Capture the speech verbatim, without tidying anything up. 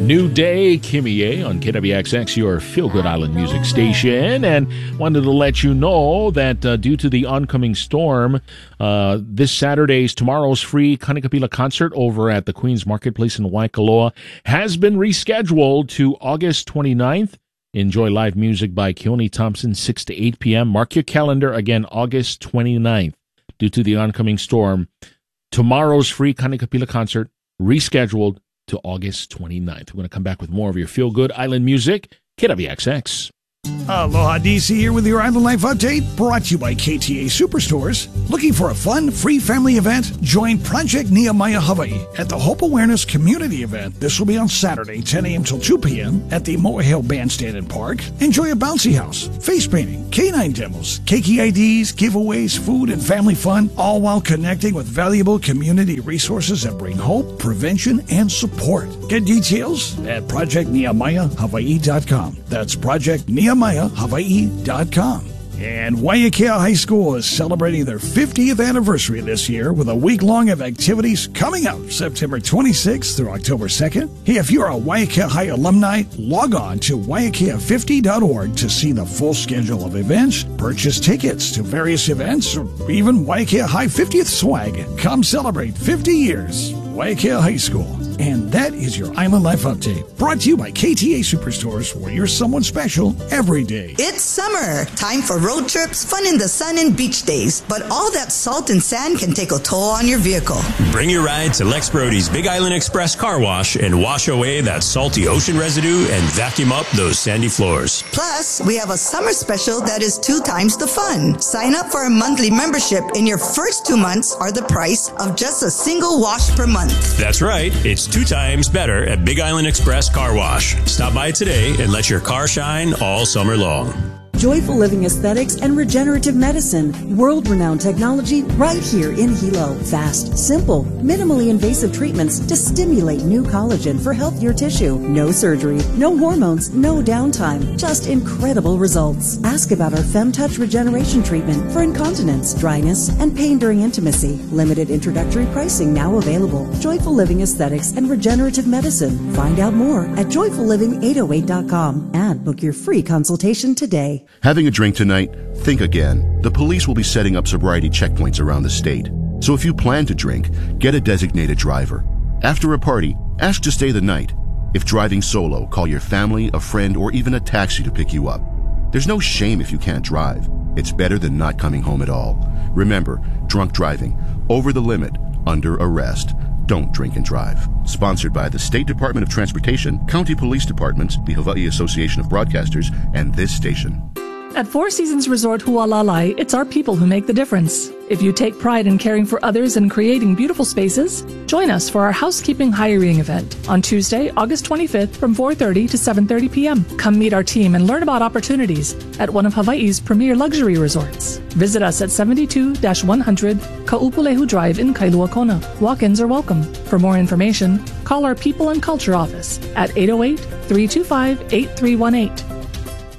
New Day, Kimmy A on K W X X, your feel-good island music station, and wanted to let you know that uh, due to the oncoming storm, uh, this Saturday's tomorrow's free Kanikapila concert over at the Queen's Marketplace in Waikoloa has been rescheduled to August twenty-ninth. Enjoy live music by Keone Thompson, six to eight p.m. Mark your calendar, again, August twenty-ninth. Due to the oncoming storm, tomorrow's free Kanikapila concert rescheduled to August twenty-ninth. We're going to come back with more of your feel-good island music. K W X X. Aloha D C here with your Island Life Update, brought to you by K T A Superstores. Looking for a fun, free family event? Join Project Nehemiah Hawaii at the Hope Awareness Community Event. This will be on Saturday, ten a.m. till two p.m. at the Mo'ahale Bandstand and Park. Enjoy a bouncy house, face painting, canine demos, cakey I Ds, giveaways, food, and family fun, all while connecting with valuable community resources that bring hope, prevention, and support. Get details at project nehemiah hawaii dot com. That's Project Nehemiah Hawaii dot com. And Waiakea High School is celebrating their fiftieth anniversary this year with a week-long of activities coming up September twenty-sixth through October second. Hey, if you're a Waiakea High alumni, log on to waiakea fifty dot org to see the full schedule of events, purchase tickets to various events, or even Waiakea High fiftieth swag. Come celebrate fifty years. Waiakea High School. And that is your Island Life Update, brought to you by K T A Superstores, where you're someone special every day. It's summer. Time for road trips, fun in the sun, and beach days. But all that salt and sand can take a toll on your vehicle. Bring your ride to Lex Brody's Big Island Express Car Wash and wash away that salty ocean residue and vacuum up those sandy floors. Plus, we have a summer special that is two times the fun. Sign up for a monthly membership, and your first two months are the price of just a single wash per month. That's right. It's two times better at Big Island Express Car Wash. Stop by today and let your car shine all summer long. Joyful Living Aesthetics and Regenerative Medicine. World-renowned technology right here in Hilo. Fast, simple, minimally invasive treatments to stimulate new collagen for healthier tissue. No surgery, no hormones, no downtime. Just incredible results. Ask about our FemTouch Regeneration Treatment for incontinence, dryness, and pain during intimacy. Limited introductory pricing now available. Joyful Living Aesthetics and Regenerative Medicine. Find out more at joyful living eight oh eight dot com and book your free consultation today. Having a drink tonight? Think again. The police will be setting up sobriety checkpoints around the state. So if you plan to drink, get a designated driver. After a party, ask to stay the night. If driving solo, call your family, a friend, or even a taxi to pick you up. There's no shame if you can't drive. It's better than not coming home at all. Remember, drunk driving, over the limit, under arrest. Don't drink and drive. Sponsored by the State Department of Transportation, County Police Departments, the Hawaii Association of Broadcasters, and this station. At Four Seasons Resort Hualalai, it's our people who make the difference. If you take pride in caring for others and creating beautiful spaces, join us for our housekeeping hiring event on Tuesday, August twenty-fifth from four thirty to seven thirty p.m. Come meet our team and learn about opportunities at one of Hawaii's premier luxury resorts. Visit us at seventy-two dash one hundred Ka'upulehu Drive in Kailua Kona. Walk-ins are welcome. For more information, call our People and Culture office at eight oh eight, three two five, eight three one eight.